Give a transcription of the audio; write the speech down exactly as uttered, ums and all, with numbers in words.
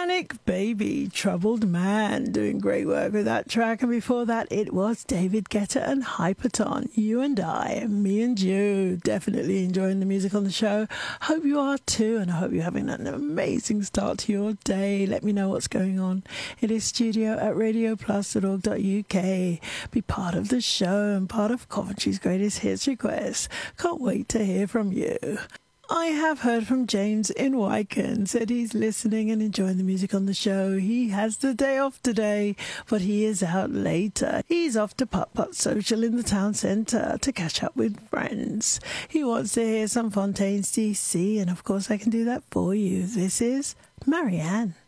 Manic Baby, Troubled Man, doing great work with that track. And before that, it was David Guetta and Hyperton. You and I, me and you, definitely enjoying the music on the show. Hope you are too, and I hope you're having an amazing start to your day. Let me know what's going on. It is studio at radio plus dot org dot U K. Be part of the show and part of Coventry's Greatest Hits Requests. Can't wait to hear from you. I have heard from James in Wycombe, said he's listening and enjoying the music on the show. He has the day off today, but he is out later. He's off to Putt Putt Social in the town centre to catch up with friends. He wants to hear some Fontaines D C, and of course I can do that for you. This is Marianne.